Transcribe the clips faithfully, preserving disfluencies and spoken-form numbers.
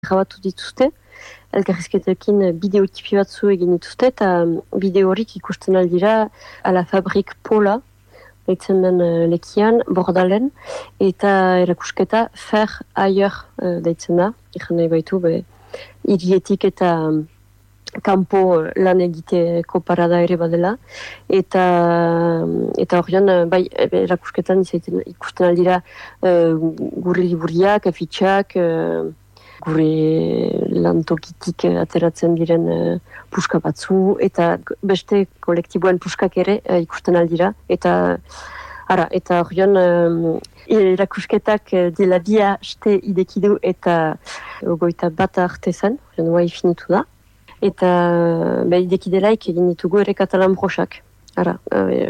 grabatu dituzte, elkarrizketekin bideotipi batzu egin dituzte, eta bideo horik ikusten aldira ala Fabrik Pola, deitzen den uh, lekian, Bordalen, eta erakusketa Fer Ayer uh, deitzen da, ikan nahi baitu, be, hirietik eta um, kanpo lan egiteko parada ere badela, eta eta horrean, bai, erakusketan izaiten, ikusten aldira uh, gure liburiak, afitxak, uh, gure lantokitik ateratzen diren uh, puska batzu, eta beste kolektiboen puskak ere uh, ikusten aldira, eta ara, eta horrean um, erakusketak uh, dela bia ste idekidu eta ogoita bat arte zen, horrean guai finitu da. Eta beha idekidelaik egin ditugu ere katalan brosak. Ara, e,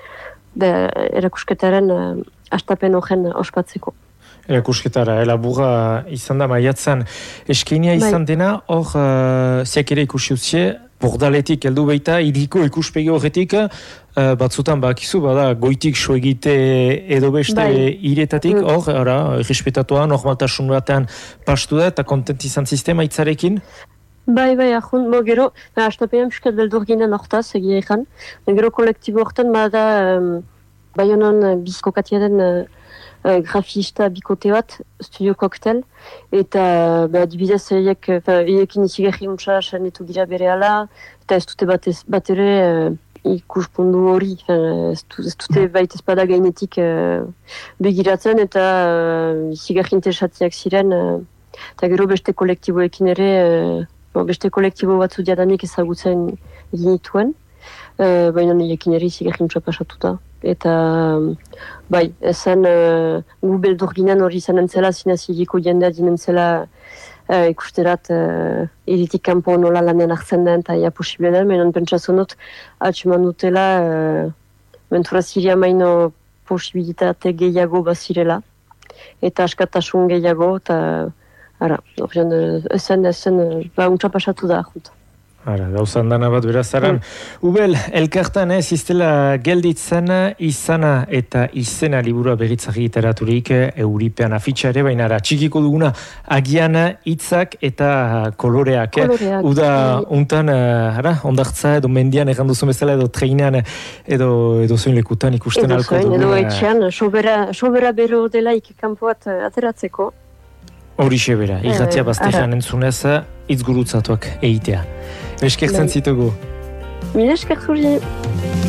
erakusketaren e, astapen horren ospatzeko. Erakusketara, elaburra izan da maiatzan. Eskeinia izan dena, hor, uh, ziak ere ikusi utzie, Bordaletik heldu baita, iriko ikuspegi horretik, uh, batzutan bakizu, bada, goitik so egite edo beste bai. Iretatik, hor, mm. ara, respetatua, normaltasun batean pastu da, eta kontent izan sistema itzarekin? Bai, bai, ahun, mo gero, astapean piskat beldur ginen hortaz, egia ekan. Gero kolektibo hortan, bada, um, bai honan bizkokatiaren uh, uh, grafista bikote bat, Studio Cocktail, eta ba, dibidez eiek, eiekin izigarri untsa sanetu gira bere ala, eta ez dute bat, bat ere uh, ikuspundu hori, ez dute baita espada gainetik uh, begiratzen, eta uh, izigarri interesatiak ziren, uh, eta gero beste kolektiboekin ere, uh, Bon, beste kolektibo batzu diadanik ezagutzen egin dituen, uh, baina nirekin ere izigarri pasatuta. Eta, bai, ezen uh, gu beldur ginen hori izanen zela, zinaziriko jendea dinen zela uh, ikusterat uh, iritik kanpo nola lanen hartzen den, eta ia posible den, menon pentsatzen dut, atxeman dutela, uh, mentura ziria maino posibilitate gehiago bazirela, eta askatasun gehiago, eta Ara, horrean, ezen, ezen, ba, untsa pasatu da, jut. Ara, gauzan dana bat berazaran. Mm. Ubel, elkartan ez iztela gelditzen izana eta izena liburua berritzak literaturik Euripean afitxa ere, baina ara, txikiko duguna agian hitzak eta koloreak. Koloreak. Uda, untan, ara, ondartza edo mendian erranduzun bezala edo treinean edo, edo zoin lekutan ikusten edo alko duguna. Edo zoin, edo etxean, sobera, sobera bero delaik kanpoat ateratzeko. Horixe bera, irratia baztean entzunez, hitz gurutzatuak eitea. Eskertzen zitugu. Mila eskertzuri.